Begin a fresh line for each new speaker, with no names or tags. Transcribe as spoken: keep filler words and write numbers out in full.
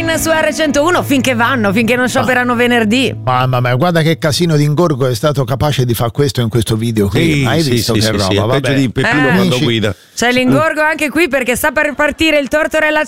Queen su erre centouno finché vanno, finché non scioperano venerdì.
Mamma mia, guarda che casino di ingorgo è stato capace di fare questo in questo video qui.
Sì,
Hai
sì,
visto
sì,
che
sì,
roba?
sì, è
Vabbè.
peggio di Peppino
Eh.
quando
Amici.
guida.
C'è l'ingorgo anche qui perché sta per partire il Tortorella